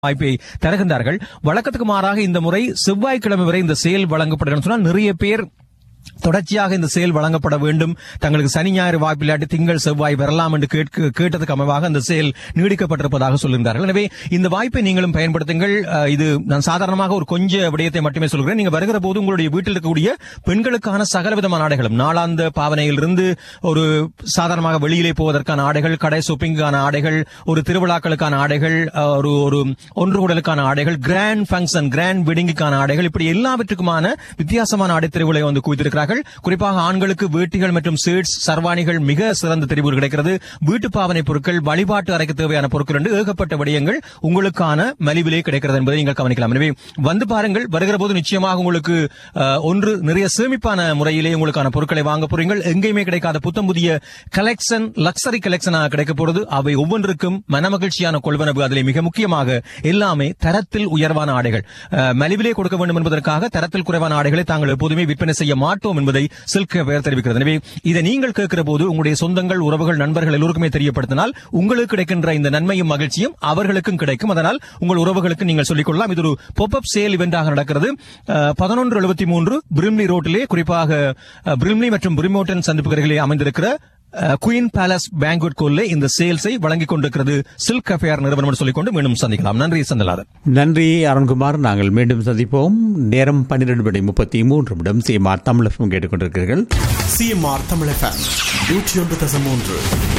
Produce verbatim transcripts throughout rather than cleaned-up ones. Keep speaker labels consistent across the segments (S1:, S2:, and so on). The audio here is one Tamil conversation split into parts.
S1: வாய்ப்பை தருகின்றார்கள். வழக்கத்துக்கு மாறாக இந்த முறை செவ்வாய்க்கிழமை வரை இந்த செயல் வழங்கப்படுகிறது சொன்னால் நிறைய பேர் தொடர்ச்சியாக இந்த செயல் வழங்கப்பட வேண்டும், தங்களுக்கு சனி ஞாயிறு வாய்ப்பில்லாட்டி திங்கள் செவ்வாய் வரலாம் என்று கேட்டதுக்கு அமைவாக இந்த செயல் நீடிக்கப்பட்டிருப்பதாக சொல்கின்றார்கள். எனவே இந்த வாய்ப்பை நீங்களும் பயன்படுத்துங்கள். இது நான் சாதாரணமாக ஒரு கொஞ்ச விடயத்தை மட்டுமே சொல்கிறேன். நீங்க வருகிற போது உங்களுடைய வீட்டில் இருக்கக்கூடிய பெண்களுக்கான சகலவிதமான ஆடைகளும், நாளாந்த பாவனையிலிருந்து ஒரு சாதாரணமாக வெளியிலே போவதற்கான ஆடைகள், கடை ஷாப்பிங்கான ஆடைகள், ஒரு திருவிழாக்களுக்கான ஆடைகள், ஒரு ஒரு ஒன்றுகூடலுக்கான ஆடைகள், கிராண்ட் ஃபங்க்ஷன் கிராண்ட் வெட்டிங்குக்கான ஆடைகள், இப்படி எல்லாவற்றுக்குமான வித்தியாசமான ஆடை திருவிழை வந்து குவித்திருக்கிறார்கள். குறிப்பாக ஆண்களுக்கு வேட்டிகள் மற்றும் ஷர்ட்ஸ், சர்வாணிகள் மிக சிறந்த தெரிவுகள் கிடைக்கிறது. வீட்டு பாவனை பொருட்கள், வழிபாட்டு அறைக்கு தேவையான பொருட்கள் என்று ஏகப்பட்ட விடயங்கள் உங்களுக்கான மலிவிலே கிடைக்கிறது என்பதை நீங்கள் கவனிக்கலாம். எனவே வந்து பாருங்கள். வருகிற போது நிச்சயமாக உங்களுக்கு ஒன்று நிறைய சேமிப்பான முறையிலே உங்களுக்கான பொருட்களை வாங்க போறீங்கள். எங்கேயுமே கிடைக்காத புத்தம் புதிய கலெக்ஷன், லக்ஸரி கலெக்ஷனாக கிடைக்க போறது. அவை ஒவ்வொன்றுக்கும் மனமகிழ்ச்சியான கொள்வனவு. அதிலே மிக முக்கியமாக எல்லாமே தரத்தில் உயர்வான ஆடைகள். மலிவிலே கொடுக்க வேண்டும் என்பதற்காக தரத்தில் குறைவான ஆடைகளை தாங்கள் எப்போதுமே விற்பனை செய்ய மாட்டோம் என்பதை சில்க் பெயர் தெரிவிக்கிறது. எனவே இதை நீங்கள் கேட்கிற போது உங்களுடைய சொந்தங்கள், உறவுகள், நண்பர்கள் எல்லோருக்குமே தெரியப்படுத்தினால் உங்களுக்கு கிடைக்கின்ற இந்த நன்மையும் மகிழ்ச்சியும் அவர்களுக்கும் கிடைக்கும். அதனால் உங்கள் உறவுகளுக்கு நீங்கள் சொல்லிக் கொள்ளலாம். இது ஒரு பாப்-அப் சேல் இவெண்டாக நடக்கிறது. பதினொன்று எழுபத்தி மூன்று பிரிம்லி ரோட்டிலே, குறிப்பாக பிரிம்லி மற்றும் பிரிமோட்டன் சந்திப்புகளிலே அமைந்திருக்கிற குயின் பேலஸ் பேங்க்வெட் ஹாலிலே இந்த சேல்ஸை வழங்கிக் கொண்டிருக்கிறது சில்க் கஃபேர் நிறுவனம் சொல்லிக்கொண்டு மீண்டும் சந்திக்கலாம். நன்றி சந்தலாதன்.
S2: நன்றி அருண்குமார். நாங்கள் மீண்டும் சந்திப்போம். நேரம் பன்னிரண்டு மணி முப்பத்தி மூன்று நிமிடம். சிஎம்ஆர் தமிழ் எஃப்எம் கேட்டுக்கொண்டிருக்கிறீர்கள்.
S3: சிஎம்ஆர் தமிழ் எஃப்எம் நூற்றி ஒன்று தசம் மூன்று.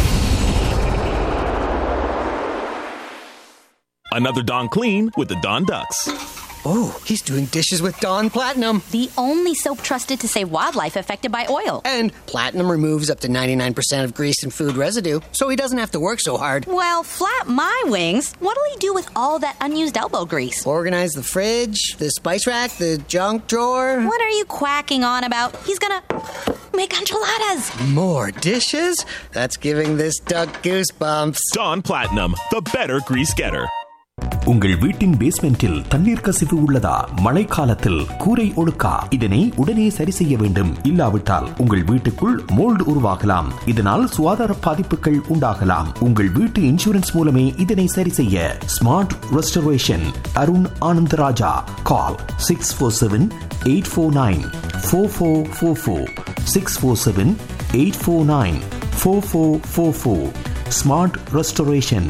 S4: Another Dawn clean with the Dawn Ducks.
S5: Oh, he's doing dishes with Dawn Platinum.
S6: The only soap trusted to save wildlife affected by oil.
S5: And Platinum removes up to ninety-nine percent of grease and food residue, so he doesn't have to work so hard.
S6: Well, flap my wings. What'll he do with all that unused elbow grease?
S5: Organize the fridge, the spice rack, the junk drawer.
S6: What are you quacking on about? He's gonna make enchiladas.
S5: More dishes? That's giving this duck goosebumps.
S4: Dawn Platinum, the better grease getter.
S7: உங்கள் வீட்டின் பேஸ்மெண்டில் தண்ணீர் கசிவு உள்ளதா? மழைக்காலத்தில் கூரை ஒழுக்கா? இதனை உடனே சரி செய்ய வேண்டும். இல்லாவிட்டால் உங்கள் வீட்டுக்குள் மோல்டு உருவாகலாம். இதனால் சுகாதார பாதிப்புகள் உண்டாகலாம். உங்கள் வீட்டு இன்சூரன்ஸ் மூலமே இதனை சரி செய்ய. Smart restoration, Arun Anandaraja. கால் six four seven eight four nine four four four four six four seven eight four nine four four four four. Smart restoration.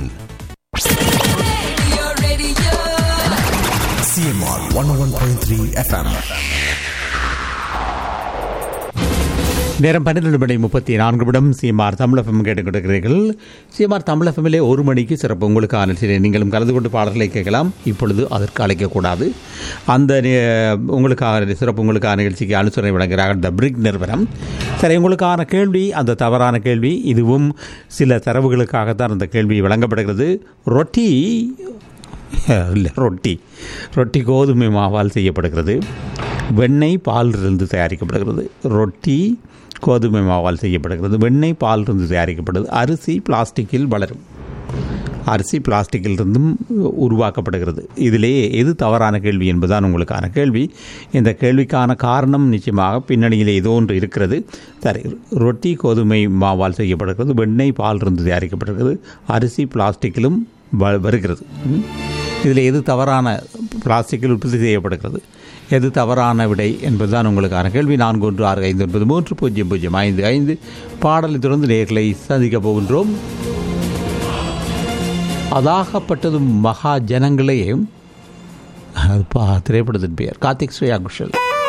S3: CMR நூற்று ஒன்று புள்ளி மூன்று எஃப்எம்.
S2: நேரம் பன்னிரண்டு மணி முப்பத்தி நான்கு நிமிடம். சிஎம்ஆர் தமிழ் எஃப்எம் கேட்டுக்கொண்டிருக்கிறீர்கள். சிஎம்ஆர் தமிழ் எஃப்எம்மிலே ஒரு மணிக்கு சிறப்பு உங்களுக்கான நீங்களும் கலந்து கொண்டு பாடல்களை கேட்கலாம். இப்பொழுது அதற்கு அழைக்கக்கூடாது. அந்த உங்களுக்கான சிறப்பு உங்களுக்கான நிகழ்ச்சிக்கு அனுசரணை வழங்குகிறார்கள் த பிரிக் நிறுவனம். சரி, உங்களுக்கான கேள்வி அந்த தவறான கேள்வி. இதுவும் சில தரவுகளுக்காகத்தான் அந்த கேள்வி வழங்கப்படுகிறது. ரொட்டி இல்லை ரொட்டி ரொட்டி கோதுமை மாவால் செய்யப்படுகிறது. வெண்ணெய் பாலிலிருந்து தயாரிக்கப்படுகிறது. ரொட்டி கோதுமை மாவால் செய்யப்படுகிறது. வெண்ணெய் பாலிலிருந்து தயாரிக்கப்படுது. அரிசி பிளாஸ்டிக்கில் வளரும். அரிசி பிளாஸ்டிக்கில் இருந்தும் உருவாக்கப்படுகிறது. இதிலே எது தவறான கேள்வி என்பதுதான் உங்களுக்கான கேள்வி. இந்த கேள்விக்கான காரணம் நிச்சயமாக பின்னணியில் ஏதோ ஒன்று இருக்கிறது. சரி, ரொட்டி கோதுமை மாவால் செய்யப்படுகிறது. வெண்ணெய் பாலிலிருந்து தயாரிக்கப்படுகிறது. அரிசி பிளாஸ்டிக்கிலும் வருகிறது. இதில் எது தவறான? பிளாஸ்டிக்கில் உற்பத்தி செய்யப்படுகிறது. எது தவறான விடை என்பதுதான் உங்களுக்கான கேள்வி. நான்கு ஒன்று ஆறு ஐந்து ஒன்பது மூன்று பூஜ்ஜியம் பூஜ்ஜியம் ஐந்து ஐந்து. பாடலை தொடர்ந்து நேர்களை சந்திக்கப் போகின்றோம். அதாகப்பட்டதும் மகா ஜனங்களே திரைப்படத்தின் பெயர். கார்த்திக், ஸ்ரேயா குஷல்.